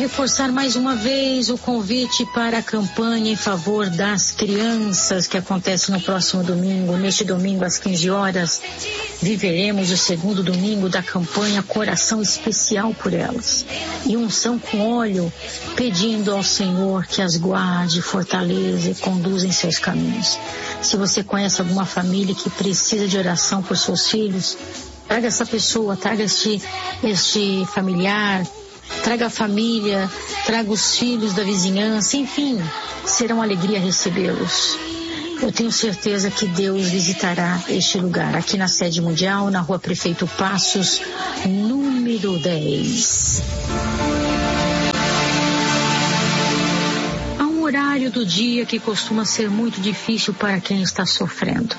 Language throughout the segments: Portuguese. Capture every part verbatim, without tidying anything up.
reforçar mais uma vez o convite para a campanha em favor das crianças que acontece no próximo domingo. Neste domingo, às quinze horas, viveremos o segundo domingo da campanha Coração Especial por Elas. E unção com óleo, pedindo ao Senhor que as guarde, fortaleça e conduza em seus caminhos. Se você conhece alguma família que precisa de oração por seus filhos, traga essa pessoa, traga este, este familiar, traga a família, traga os filhos da vizinhança, enfim, será uma alegria recebê-los. Eu tenho certeza que Deus visitará este lugar, aqui na sede mundial, na rua Prefeito Passos, número dez. Há um horário do dia que costuma ser muito difícil para quem está sofrendo.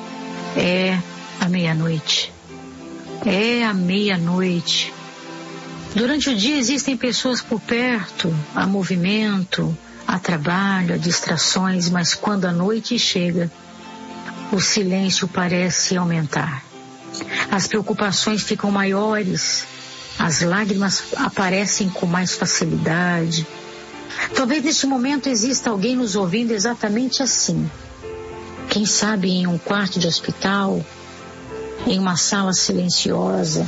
É a meia-noite. É a meia-noite. Durante o dia existem pessoas por perto, há movimento, há trabalho, há distrações, mas quando a noite chega, o silêncio parece aumentar. As preocupações ficam maiores, as lágrimas aparecem com mais facilidade. Talvez neste momento exista alguém nos ouvindo exatamente assim. Quem sabe em um quarto de hospital, em uma sala silenciosa,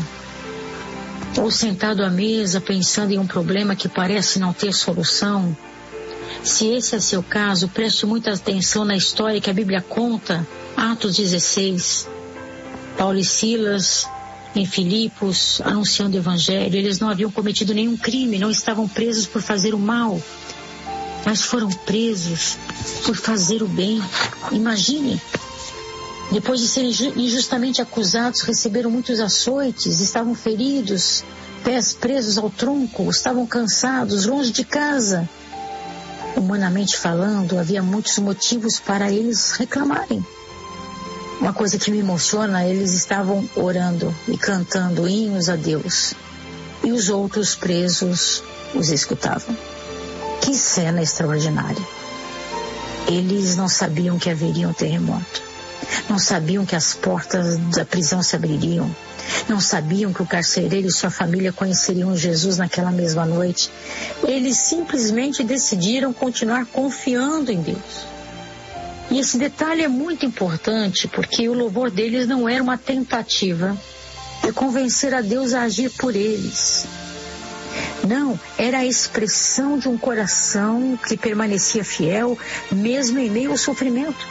ou sentado à mesa pensando em um problema que parece não ter solução. Se esse é seu caso, preste muita atenção na história que a Bíblia conta, Atos dezesseis. Paulo e Silas, em Filipos, anunciando o Evangelho. Eles não haviam cometido nenhum crime, não estavam presos por fazer o mal, mas foram presos por fazer o bem. Imagine, depois de serem injustamente acusados, receberam muitos açoites, estavam feridos, pés presos ao tronco, estavam cansados, longe de casa. Humanamente falando, havia muitos motivos para eles reclamarem. Uma coisa que me emociona, eles estavam orando e cantando hinos a Deus, e os outros presos os escutavam. Que cena extraordinária! Eles não sabiam que haveria um terremoto. Não sabiam que as portas da prisão se abririam. Não sabiam que o carcereiro e sua família conheceriam Jesus naquela mesma noite. Eles simplesmente decidiram continuar confiando em Deus. E esse detalhe é muito importante, porque o louvor deles não era uma tentativa de convencer a Deus a agir por eles. Não, era a expressão de um coração que permanecia fiel, mesmo em meio ao sofrimento.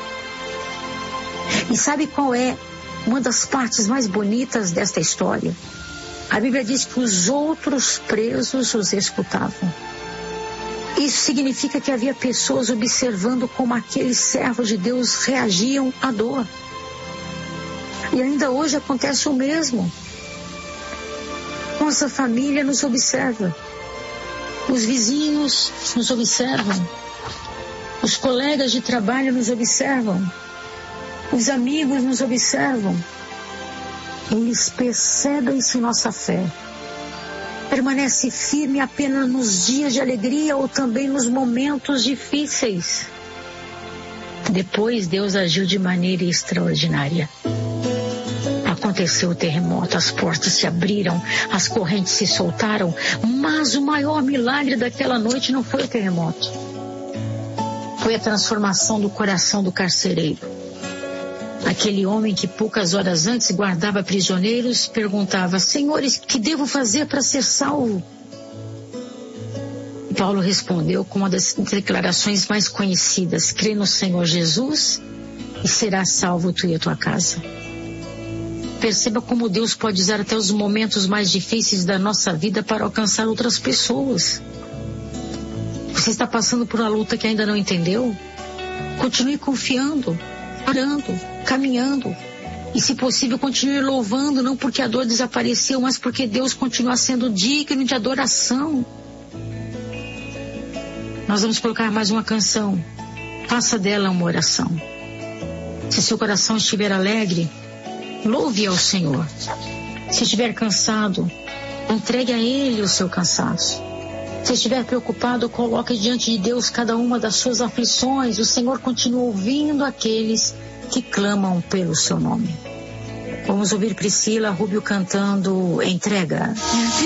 E sabe qual é uma das partes mais bonitas desta história? A Bíblia diz que os outros presos os escutavam. Isso significa que havia pessoas observando como aqueles servos de Deus reagiam à dor. E ainda hoje acontece o mesmo. Nossa família nos observa. Os vizinhos nos observam. Os colegas de trabalho nos observam. Os amigos nos observam. Eles percebem se nossa fé permanece firme apenas nos dias de alegria ou também nos momentos difíceis. Depois Deus agiu de maneira extraordinária. Aconteceu o terremoto, as portas se abriram, as correntes se soltaram, mas o maior milagre daquela noite não foi o terremoto. Foi a transformação do coração do carcereiro. Aquele homem que poucas horas antes guardava prisioneiros perguntava: Senhores, que devo fazer para ser salvo? Paulo respondeu com uma das declarações mais conhecidas: crê no Senhor Jesus e serás salvo tu e a tua casa. Perceba como Deus pode usar até os momentos mais difíceis da nossa vida para alcançar outras pessoas. Você está passando por uma luta que ainda não entendeu? Continue confiando, orando, caminhando. E, se possível, continue louvando, não porque a dor desapareceu, mas porque Deus continua sendo digno de adoração. Nós vamos colocar mais uma canção. Faça dela uma oração. Se seu coração estiver alegre, louve ao Senhor. Se estiver cansado, entregue a Ele o seu cansaço. Se estiver preocupado, coloque diante de Deus cada uma das suas aflições. O Senhor continua ouvindo aqueles que clamam pelo seu nome. Vamos ouvir Priscila Rubio cantando Entrega.